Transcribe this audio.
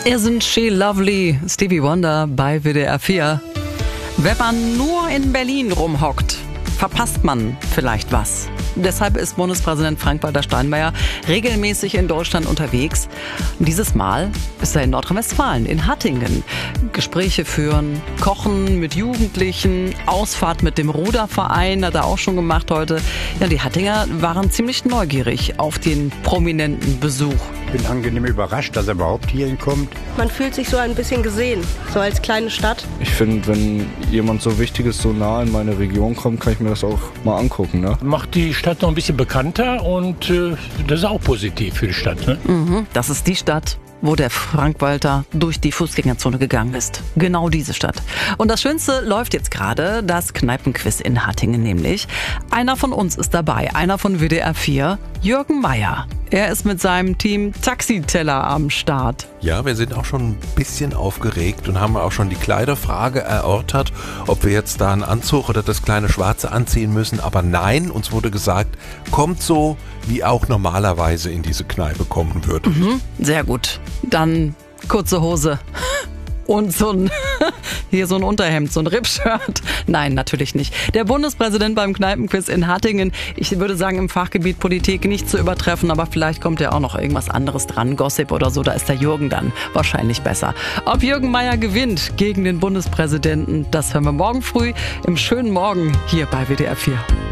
Isn't she lovely? Stevie Wonder bei WDR 4. Wenn man nur in Berlin rumhockt, verpasst man vielleicht was. Deshalb ist Bundespräsident Frank-Walter Steinmeier regelmäßig in Deutschland unterwegs. Und dieses Mal ist er in Nordrhein-Westfalen, in Hattingen. Gespräche führen, kochen mit Jugendlichen, Ausfahrt mit dem Ruderverein hat er auch schon gemacht heute. Ja, die Hattinger waren ziemlich neugierig auf den prominenten Besuch. Ich bin angenehm überrascht, dass er überhaupt hierhin kommt. Man fühlt sich so ein bisschen gesehen, so als kleine Stadt. Ich finde, wenn jemand so Wichtiges so nah in meine Region kommt, kann ich mir das auch mal angucken. Ne? Macht die Stadt noch ein bisschen bekannter und das ist auch positiv für die Stadt. Ne? Das ist die Stadt, wo der Frank-Walter durch die Fußgängerzone gegangen ist. Genau diese Stadt. Und das Schönste läuft jetzt gerade, das Kneipenquiz in Hattingen nämlich. Einer von uns ist dabei, einer von WDR 4, Jürgen Meier. Er ist mit seinem Team Taxiteller am Start. Ja, wir sind auch schon ein bisschen aufgeregt und haben auch schon die Kleiderfrage erörtert, ob wir jetzt da einen Anzug oder das kleine Schwarze anziehen müssen. Aber nein, uns wurde gesagt, kommt so, wie auch normalerweise in diese Kneipe kommen würde. Sehr gut. Dann kurze Hose. Und so ein Unterhemd, so ein Rippshirt. Nein, natürlich nicht. Der Bundespräsident beim Kneipenquiz in Hattingen, ich würde sagen im Fachgebiet Politik nicht zu übertreffen, aber vielleicht kommt ja auch noch irgendwas anderes dran, Gossip oder so, da ist der Jürgen dann wahrscheinlich besser. Ob Jürgen Meier gewinnt gegen den Bundespräsidenten, das hören wir morgen früh im schönen Morgen hier bei WDR 4.